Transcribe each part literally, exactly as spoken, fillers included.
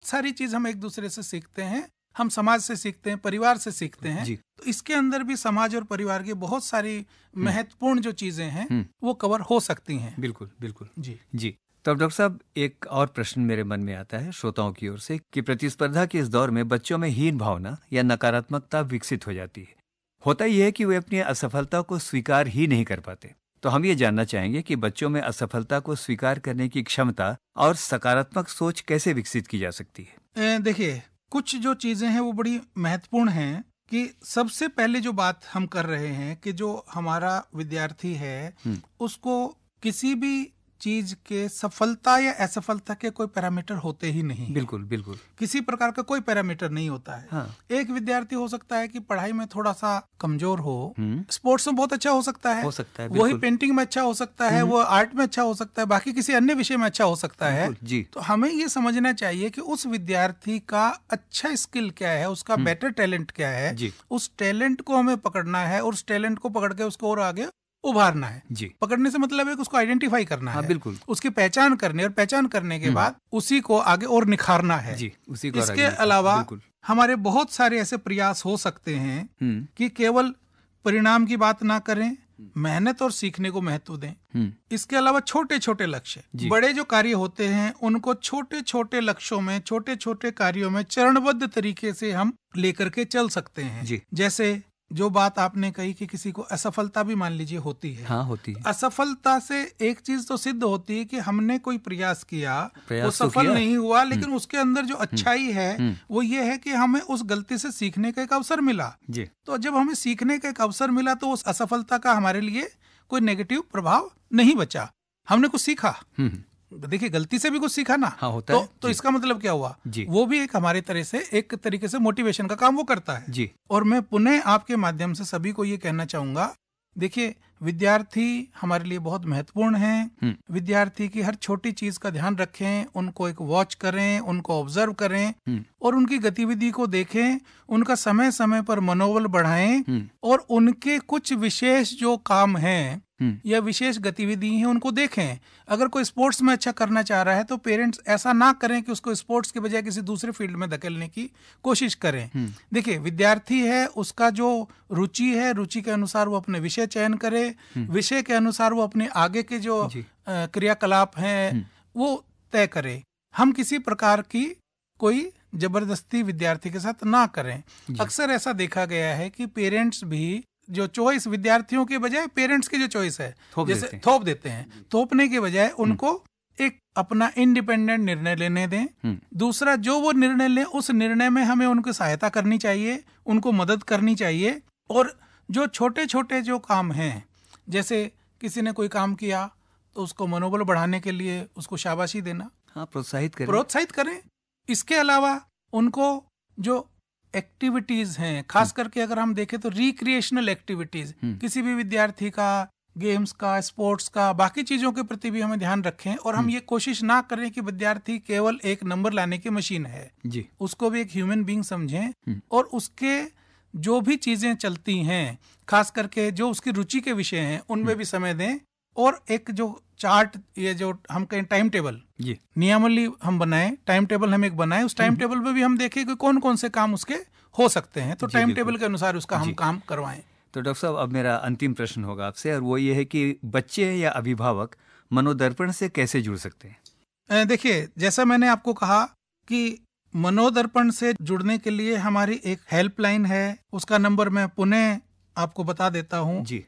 सारी चीज हम एक दूसरे से सीखते हैं, हम समाज से सीखते हैं, परिवार से सीखते हैं। तो इसके अंदर भी समाज और परिवार की बहुत सारी महत्वपूर्ण जो चीजें हैं वो कवर हो सकती हैं। बिल्कुल बिल्कुल जी जी। तो डॉक्टर साहब, एक और प्रश्न मेरे मन में आता है श्रोताओं की ओर से कि प्रतिस्पर्धा के इस दौर में बच्चों में हीन भावना या नकारात्मकता विकसित हो जाती है। होता यह है कि वे अपनी असफलता को स्वीकार ही नहीं कर पाते। तो हम ये जानना चाहेंगे कि बच्चों में असफलता को स्वीकार करने की क्षमता और सकारात्मक सोच कैसे विकसित की जा सकती है? देखिए, कुछ जो चीजें हैं वो बड़ी महत्वपूर्ण हैं कि सबसे पहले जो बात हम कर रहे हैं कि जो हमारा विद्यार्थी है उसको किसी भी चीज के सफलता या असफलता के कोई पैरामीटर होते ही नहीं। बिल्कुल बिल्कुल किसी प्रकार का कोई पैरामीटर नहीं होता है। हाँ। एक विद्यार्थी हो सकता है कि पढ़ाई में थोड़ा सा कमजोर हो, स्पोर्ट्स में बहुत अच्छा हो सकता है, हो सकता है वही पेंटिंग में अच्छा हो सकता है, वो आर्ट में अच्छा हो सकता है, बाकी किसी अन्य विषय में अच्छा हो सकता है जी। तो हमें ये समझना चाहिए कि उस विद्यार्थी का अच्छा स्किल क्या है, उसका बेटर टैलेंट क्या है जी। उस टैलेंट को हमें पकड़ना है और उस टैलेंट को पकड़ के उसको और आगे उभारना है जी। पकड़ने से मतलब है कि उसको आइडेंटिफाई करना हाँ, है, बिल्कुल। उसकी पहचान करनी और पहचान करने के बाद उसी को आगे और निखारना है जी, उसी को। इसके अलावा हमारे बहुत सारे ऐसे प्रयास हो सकते हैं कि केवल परिणाम की बात ना करें, मेहनत और सीखने को महत्व दें। इसके अलावा छोटे छोटे लक्ष्य, बड़े जो कार्य होते हैं उनको छोटे छोटे लक्ष्यों में, छोटे छोटे कार्यों में चरणबद्ध तरीके से हम लेकर के चल सकते हैं जी। जैसे जो बात आपने कही कि किसी को असफलता भी मान लीजिए होती है। हाँ, होती है। असफलता से एक चीज तो सिद्ध होती है कि हमने कोई प्रयास किया, वो सफल तो नहीं हुआ, लेकिन उसके अंदर जो अच्छाई है वो ये है कि हमें उस गलती से सीखने का एक अवसर मिला जी। तो जब हमें सीखने का एक अवसर मिला तो उस असफलता का हमारे लिए कोई नेगेटिव प्रभाव नहीं बचा, हमने कुछ सीखा। देखिए, गलती से भी कुछ सीखा ना। हाँ, होता तो, है तो इसका मतलब क्या हुआ जी। वो भी एक हमारे तरह से एक तरीके से मोटिवेशन का काम वो करता है जी। और मैं पुनः आपके माध्यम से सभी को ये कहना चाहूंगा, देखिए विद्यार्थी हमारे लिए बहुत महत्वपूर्ण हैं। विद्यार्थी की हर छोटी चीज का ध्यान रखें, उनको एक वॉच करें, उनको ऑब्जर्व करें और उनकी गतिविधि को देखें, उनका समय समय पर मनोबल बढ़ाएं और उनके कुछ विशेष जो काम हैं या विशेष गतिविधि है उनको देखें। अगर कोई स्पोर्ट्स में अच्छा करना चाह रहा है तो पेरेंट्स ऐसा ना करें कि उसको स्पोर्ट्स के बजाय किसी दूसरे फील्ड में धकेलने की कोशिश करें। देखिए, विद्यार्थी है, उसका जो रुचि है, रुचि के अनुसार वो अपने विषय चयन करे, विषय के अनुसार वो अपने आगे के जो क्रियाकलाप हैं वो तय करे। हम किसी प्रकार की कोई जबरदस्ती विद्यार्थी के साथ ना करें। अक्सर ऐसा देखा गया है कि पेरेंट्स भी जो चॉइस विद्यार्थियों के बजाय पेरेंट्स की जो चॉइस है थोप जैसे देते थोप देते हैं, थोपने के बजाय उनको एक अपना इंडिपेंडेंट निर्णय लेने दें। दूसरा, जो वो निर्णय लें उस निर्णय में हमें उनकी सहायता करनी चाहिए, उनको मदद करनी चाहिए। और जो छोटे छोटे जो काम हैं, जैसे किसी ने कोई काम किया तो उसको मनोबल बढ़ाने के लिए उसको शाबाशी देना, हाँ, प्रोत्साहित करें प्रोत्साहित करें। इसके अलावा उनको जो एक्टिविटीज हैं, खास करके अगर हम देखें तो रिक्रिएशनल एक्टिविटीज, किसी भी विद्यार्थी का गेम्स का, स्पोर्ट्स का, बाकी चीजों के प्रति भी हमें ध्यान रखें और हम ये कोशिश ना करें कि विद्यार्थी केवल एक नंबर लाने की मशीन है जी। उसको भी एक ह्यूमन बीइंग समझें और उसके जो भी चीजें चलती हैं, खास करके जो उसकी रुचि के विषय हैं उनमें भी समय दें। और एक जो चार्ट, ये जो हम कहें टाइम टेबल, नियमावली हम बनाएं, टाइम टेबल हम एक बनाएं, उस टाइम टेबल पे भी हम देखें कि कौन कौन से काम उसके हो सकते हैं, तो टाइम टेबल के अनुसार उसका हम काम करवाएं। तो डॉक्टर साहब, अब मेरा अंतिम प्रश्न होगा आपसे, और वो ये है कि बच्चे या अभिभावक मनोदर्पण से कैसे जुड़ सकते हैं? देखिए, जैसा मैंने आपको कहा कि मनोदर्पण से जुड़ने के लिए हमारी एक हेल्पलाइन है, उसका नंबर मैं पुनः आपको बता देता हूँ जी।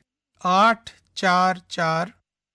आठ चार चार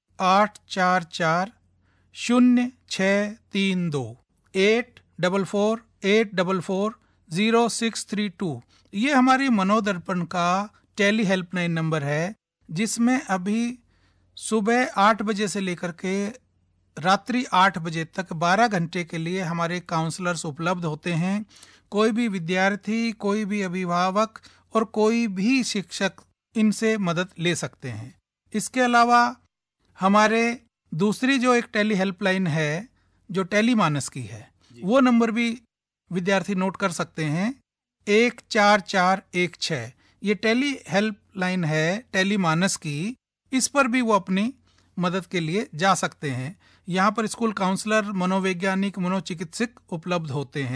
आठ चार चार शून्य छः तीन दो, eight double four eight double four zero six three to. ये हमारी मनोदर्पण का टेली हेल्पलाइन नंबर है, जिसमें अभी सुबह आठ बजे से लेकर के रात्रि आठ बजे तक बारह घंटे के लिए हमारे काउंसलर्स उपलब्ध होते हैं। कोई भी विद्यार्थी, कोई भी अभिभावक और कोई भी शिक्षक इनसे मदद ले सकते हैं। इसके अलावा हमारे दूसरी जो एक टेली हेल्पलाइन है जो टेली मानस की है, वो नंबर भी विद्यार्थी नोट कर सकते हैं, एक चार चार एक छः। ये टेली हेल्पलाइन है टेली मानस की, इस पर भी वो अपनी मदद के लिए जा सकते हैं। यहाँ पर स्कूल काउंसलर, मनोवैज्ञानिक, मनोचिकित्सक उपलब्ध होते हैं।